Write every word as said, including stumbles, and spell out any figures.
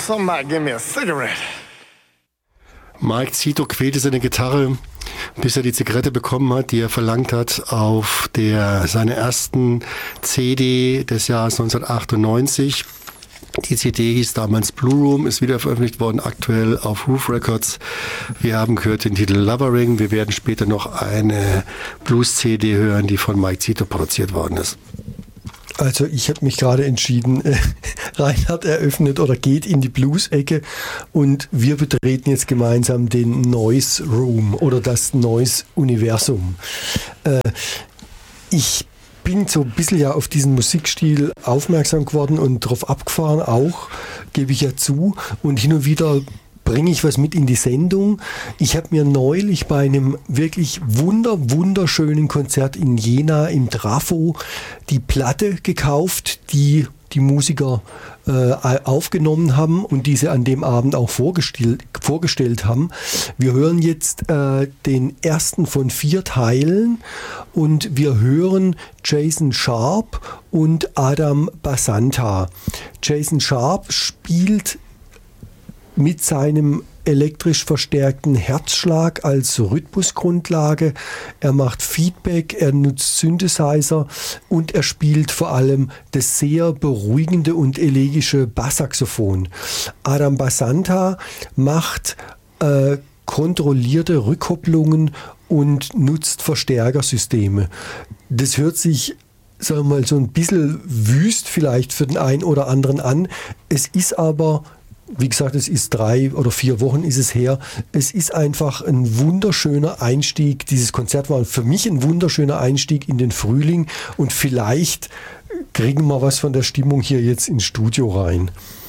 Somebody give me a cigarette. Mike Zito quälte seine Gitarre, bis er die Zigarette bekommen hat, die er verlangt hat auf der seiner ersten C D des Jahres neunzehnhundertachtundneunzig. Die C D hieß damals Blue Room, ist wieder veröffentlicht worden, aktuell auf Roof Records. Wir haben gehört den Titel Lovering. Wir werden später noch eine Blues-C D hören, die von Mike Zito produziert worden ist. Also ich habe mich gerade entschieden, äh, Reinhard eröffnet oder geht in die Blues-Ecke und wir betreten jetzt gemeinsam den Noise Room oder das Noise-Universum. Äh, ich bin so ein bisschen ja auf diesen Musikstil aufmerksam geworden und drauf abgefahren auch, gebe ich ja zu. Und hin und wieder bringe ich was mit in die Sendung. Ich habe mir neulich bei einem wirklich wunder, wunderschönen Konzert in Jena im Trafo die Platte gekauft, die die Musiker äh, aufgenommen haben und diese an dem Abend auch vorgestellt, vorgestellt haben. Wir hören jetzt äh, den ersten von vier Teilen und wir hören Jason Sharp und Adam Basanta. Jason Sharp spielt mit seinem elektrisch verstärkten Herzschlag als Rhythmusgrundlage. Er macht Feedback, er nutzt Synthesizer und er spielt vor allem das sehr beruhigende und elegische Basssaxophon. Adam Basanta macht äh, kontrollierte Rückkopplungen und nutzt Verstärkersysteme. Das hört sich, sagen wir mal, so ein bisschen wüst vielleicht für den einen oder anderen an. Es ist aber, wie gesagt, es ist drei oder vier Wochen ist es her. Es ist einfach ein wunderschöner Einstieg. Dieses Konzert war für mich ein wunderschöner Einstieg in den Frühling und vielleicht kriegen wir was von der Stimmung hier jetzt ins Studio rein.